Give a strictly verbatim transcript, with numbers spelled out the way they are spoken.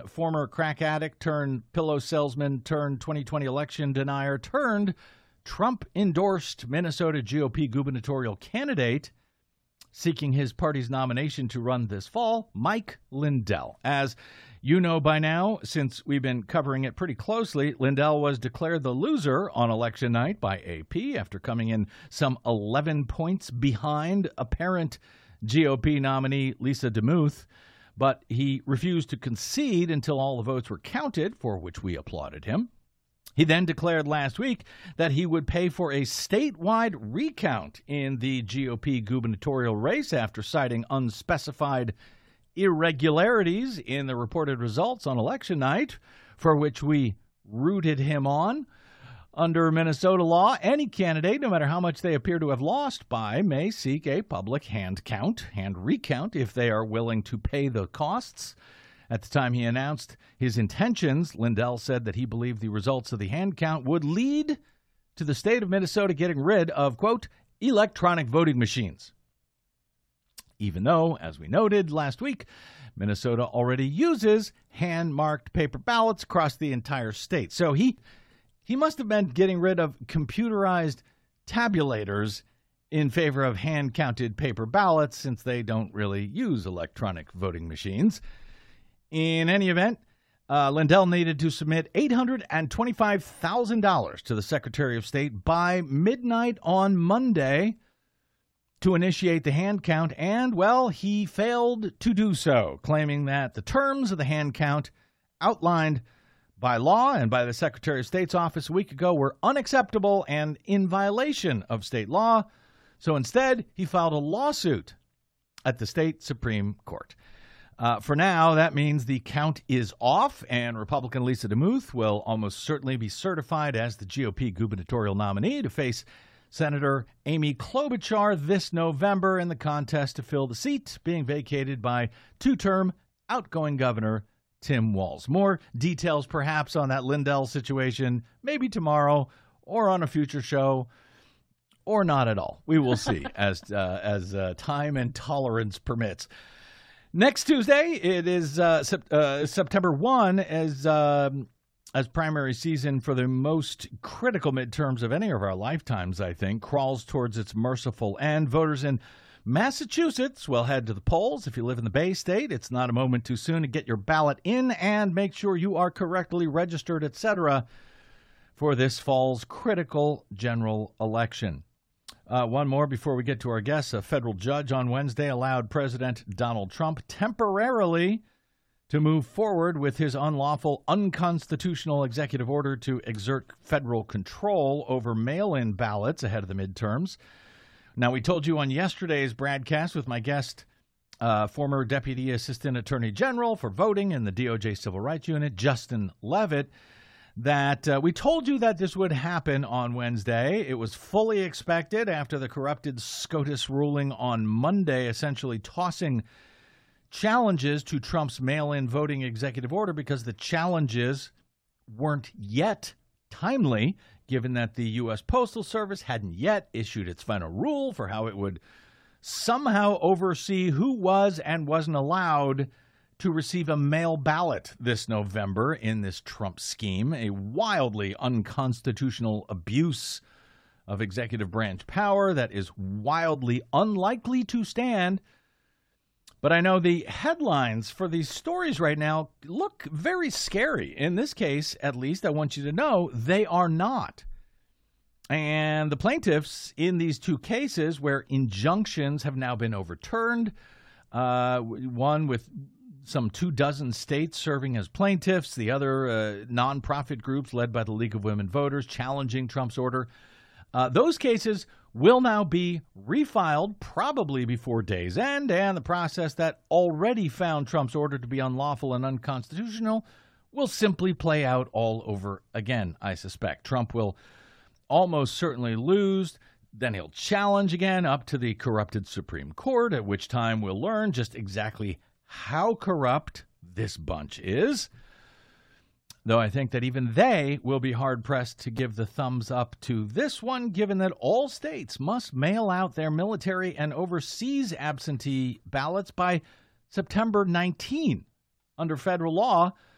former crack addict turned pillow salesman turned twenty twenty election denier turned Trump-endorsed Minnesota G O P gubernatorial candidate seeking his party's nomination to run this fall, Mike Lindell. As you know by now, since we've been covering it pretty closely, Lindell was declared the loser on election night by A P after coming in some eleven points behind apparent G O P nominee Lisa DeMuth, but he refused to concede until all the votes were counted, for which we applauded him. He then declared last week that he would pay for a statewide recount in the G O P gubernatorial race after citing unspecified irregularities in the reported results on election night, for which we rooted him on. Under Minnesota law, any candidate, no matter how much they appear to have lost by, may seek a public hand count, hand recount, if they are willing to pay the costs. At the time he announced his intentions, Lindell said that he believed the results of the hand count would lead to the state of Minnesota getting rid of, quote, electronic voting machines. Even though, as we noted last week, Minnesota already uses hand-marked paper ballots across the entire state. So he he must have been getting rid of computerized tabulators in favor of hand-counted paper ballots, since they don't really use electronic voting machines. In any event, uh, Lindell needed to submit eight hundred twenty-five thousand dollars to the Secretary of State by midnight on Monday to initiate the hand count, and, well, he failed to do so, claiming that the terms of the hand count outlined by law and by the Secretary of State's office a week ago were unacceptable and in violation of state law. So instead, he filed a lawsuit at the state Supreme Court. Uh, for now, that means the count is off, and Republican Lisa DeMuth will almost certainly be certified as the G O P gubernatorial nominee to face Senator Amy Klobuchar this November in the contest to fill the seat being vacated by two-term outgoing Governor Tim Walz. More details perhaps on that Lindell situation maybe tomorrow or on a future show, or not at all. We will see as uh, as uh, time and tolerance permits. Next Tuesday, it is uh, sep- uh, September first, as um, as primary season for the most critical midterms of any of our lifetimes, I think, crawls towards its merciful end. Voters in Massachusetts will head to the polls. If you live in the Bay State, it's not a moment too soon to get your ballot in and make sure you are correctly registered, et cetera, for this fall's critical general election. Uh, one more before we get to our guests. A federal judge on Wednesday allowed President Donald Trump temporarily to move forward with his unlawful, unconstitutional executive order to exert federal control over mail-in ballots ahead of the midterms. Now, we told you on yesterday's broadcast with my guest, uh, former Deputy Assistant Attorney General for Voting in the D O J Civil Rights Unit, Justin Levitt, that uh, we told you that this would happen on Wednesday. It was fully expected after the corrupted SCOTUS ruling on Monday, essentially tossing challenges to Trump's mail-in voting executive order because the challenges weren't yet timely, given that the U S Postal Service hadn't yet issued its final rule for how it would somehow oversee who was and wasn't allowed to receive a mail ballot this November in this Trump scheme, a wildly unconstitutional abuse of executive branch power that is wildly unlikely to stand. But I know the headlines for these stories right now look very scary. In this case, at least, I want you to know they are not. And the plaintiffs in these two cases where injunctions have now been overturned, uh, one with some two dozen states serving as plaintiffs, the other uh, nonprofit groups led by the League of Women Voters challenging Trump's order. Uh, those cases will now be refiled probably before day's end, and the process that already found Trump's order to be unlawful and unconstitutional will simply play out all over again, I suspect. Trump will almost certainly lose. Then he'll challenge again up to the corrupted Supreme Court, at which time we'll learn just exactly how corrupt this bunch is. Though I think that even they will be hard-pressed to give the thumbs up to this one, given that all states must mail out their military and overseas absentee ballots by September nineteenth under federal law,